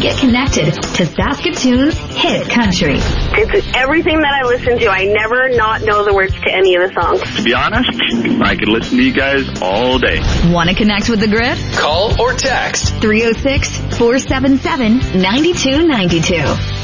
get connected to Saskatoon's hit country. It's everything that I listen to. I never not know the words to any of the songs. To be honest, I could listen to you guys all day. Want to connect with the Grid? Call or text 306-477-9292.